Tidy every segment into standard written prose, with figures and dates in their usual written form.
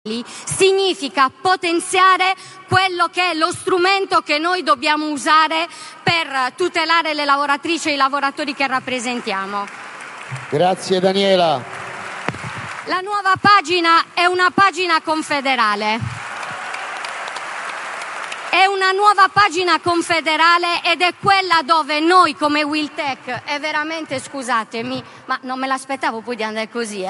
significa potenziare quello che è lo strumento che noi dobbiamo usare per tutelare le lavoratrici e i lavoratori che rappresentiamo. Grazie Daniela. La nuova pagina è una pagina confederale. È una nuova pagina confederale ed è quella dove noi come Wiltec, e veramente scusatemi, ma non me l'aspettavo poi di andare così,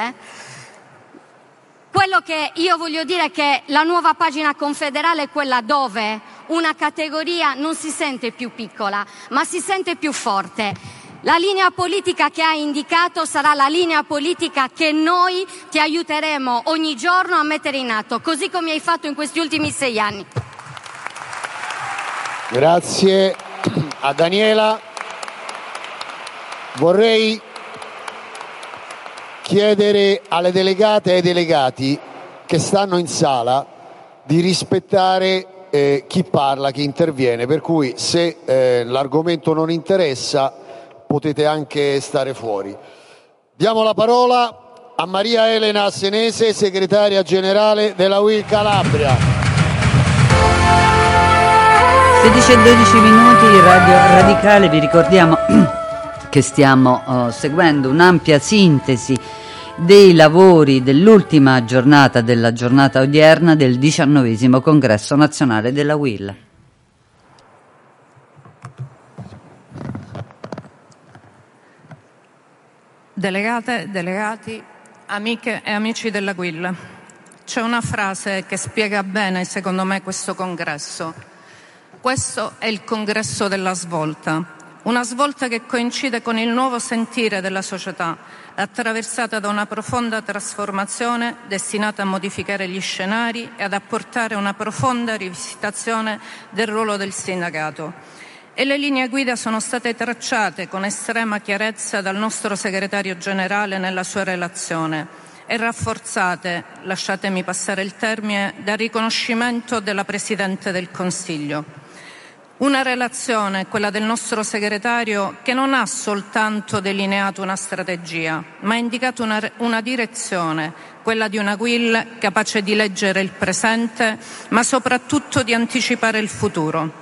Quello che io voglio dire è che la nuova pagina confederale è quella dove una categoria non si sente più piccola, ma si sente più forte. La linea politica che hai indicato sarà la linea politica che noi ti aiuteremo ogni giorno a mettere in atto, così come hai fatto in questi ultimi 6 anni. Grazie a Daniela. Vorrei chiedere alle delegate e ai delegati che stanno in sala di rispettare chi parla, chi interviene, per cui se l'argomento non interessa potete anche stare fuori. Diamo la parola a Maria Elena Senese, segretaria generale della UIL Calabria. 16:12 Radio Radicale, vi ricordiamo che stiamo seguendo un'ampia sintesi dei lavori dell'ultima giornata della giornata odierna del 19° Congresso Nazionale della UIL. Delegate, delegati, amiche e amici della UIL, c'è una frase che spiega bene, secondo me, questo congresso. Questo è il congresso della svolta, una svolta che coincide con il nuovo sentire della società, attraversata da una profonda trasformazione destinata a modificare gli scenari e ad apportare una profonda rivisitazione del ruolo del sindacato. E le linee guida sono state tracciate con estrema chiarezza dal nostro segretario generale nella sua relazione e rafforzate, lasciatemi passare il termine, dal riconoscimento della Presidente del Consiglio. Una relazione, quella del nostro segretario, che non ha soltanto delineato una strategia, ma ha indicato una direzione, quella di una UIL capace di leggere il presente, ma soprattutto di anticipare il futuro.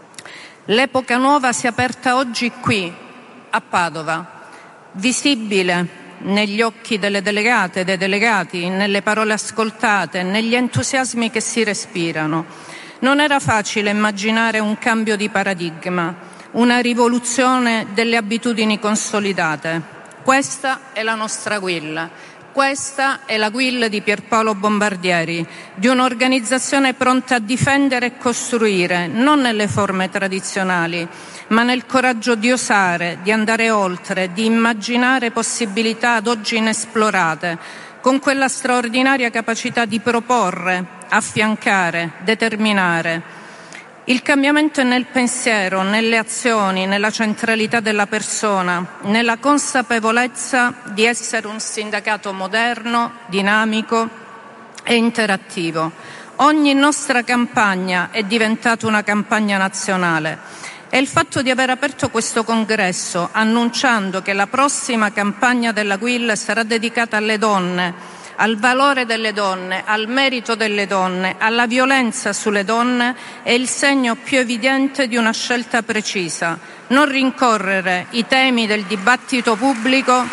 L'epoca nuova si è aperta oggi qui, a Padova, visibile negli occhi delle delegate e dei delegati, nelle parole ascoltate, negli entusiasmi che si respirano. Non era facile immaginare un cambio di paradigma, una rivoluzione delle abitudini consolidate. Questa è la nostra UIL. Questa è la UIL di Pierpaolo Bombardieri, di un'organizzazione pronta a difendere e costruire, non nelle forme tradizionali, ma nel coraggio di osare, di andare oltre, di immaginare possibilità ad oggi inesplorate, con quella straordinaria capacità di proporre, affiancare, determinare. Il cambiamento è nel pensiero, nelle azioni, nella centralità della persona, nella consapevolezza di essere un sindacato moderno, dinamico e interattivo. Ogni nostra campagna è diventata una campagna nazionale e il fatto di aver aperto questo congresso annunciando che la prossima campagna della UIL sarà dedicata alle donne, al valore delle donne, al merito delle donne, alla violenza sulle donne, è il segno più evidente di una scelta precisa. Non rincorrere i temi del dibattito pubblico,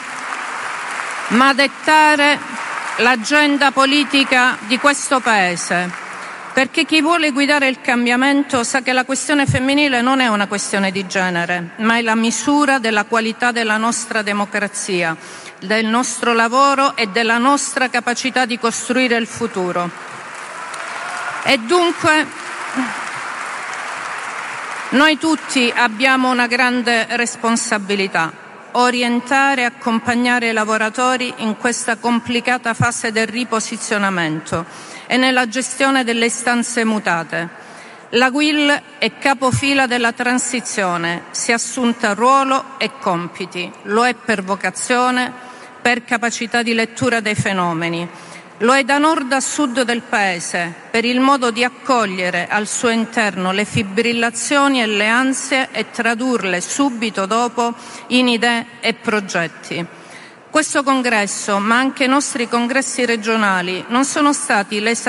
ma dettare l'agenda politica di questo Paese. Perché chi vuole guidare il cambiamento sa che la questione femminile non è una questione di genere, ma è la misura della qualità della nostra democrazia, del nostro lavoro e della nostra capacità di costruire il futuro. E dunque noi tutti abbiamo una grande responsabilità: orientare e accompagnare i lavoratori in questa complicata fase del riposizionamento e nella gestione delle istanze mutate. La UIL è capofila della transizione, si è assunta ruolo e compiti, lo è per vocazione, per capacità di lettura dei fenomeni, lo è da nord a sud del Paese, per il modo di accogliere al suo interno le fibrillazioni e le ansie e tradurle subito dopo in idee e progetti. Questo congresso, ma anche i nostri congressi regionali, non sono stati